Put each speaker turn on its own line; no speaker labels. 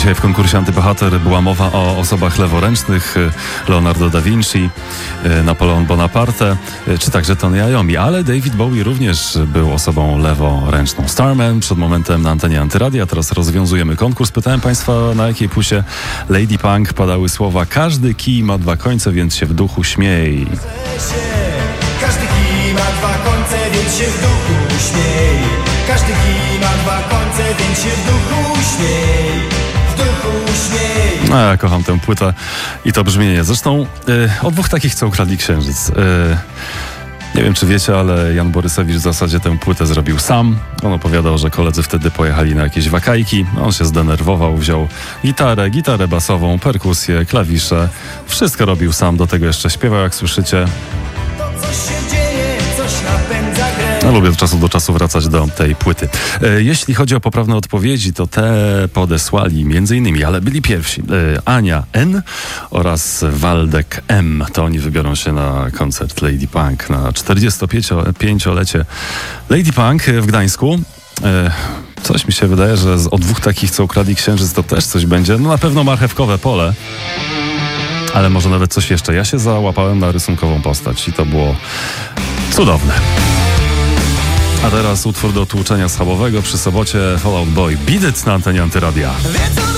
Dzisiaj w konkursie Antybohater była mowa o osobach leworęcznych, Leonardo da Vinci, Napoleon Bonaparte, czy także Tony Iommi, ale David Bowie również był osobą leworęczną. Starman przed momentem na antenie Antyradia. Teraz rozwiązujemy konkurs. Pytałem Państwa, na jakiej płycie Lady Punk padały słowa: każdy kij ma dwa końce, więc się w duchu śmiej.
Każdy kij ma dwa końce, więc się w duchu śmiej. Każdy kij ma dwa końce, więc się w duchu śmiej. W duchu śmiej.
No, ja kocham tę płytę i to brzmienie. Zresztą o dwóch takich, co ukradli księżyc. Nie wiem, czy wiecie, ale Jan Borysewicz w zasadzie tę płytę zrobił sam. On opowiadał, że koledzy wtedy pojechali na jakieś wakajki. On się zdenerwował, wziął gitarę basową, perkusję, klawisze. Wszystko robił sam, do tego jeszcze śpiewał, jak słyszycie.
To coś się dzieje, coś napędza grę.
No, lubię od czasu do czasu wracać do tej płyty. Jeśli chodzi o poprawne odpowiedzi, to te podesłali m.in., ale byli pierwsi, Ania N. oraz Waldek M. To oni wybiorą się na koncert Lady Punk na 45-lecie Lady Punk w Gdańsku. Coś mi się wydaje, że o dwóch takich, co ukradli księżyc, to też coś będzie. No na pewno marchewkowe pole. Ale może nawet coś jeszcze. Ja się załapałem na rysunkową postać i to było cudowne. A teraz utwór do tłuczenia schabowego przy sobocie Fall Out Boy. Beat It na antenie Antyradia.